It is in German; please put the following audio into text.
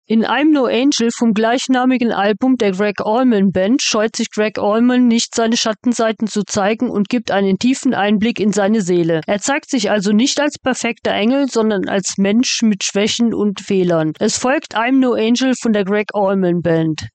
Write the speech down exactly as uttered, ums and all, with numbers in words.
In I'm No Angel vom gleichnamigen Album der Greg Allman Band scheut sich Greg Allman nicht, seine Schattenseiten zu zeigen und gibt einen tiefen Einblick in seine Seele. Er zeigt sich also nicht als perfekter Engel, sondern als Mensch mit Schwächen und Fehlern. Es folgt I'm No Angel von der Greg Allman Band.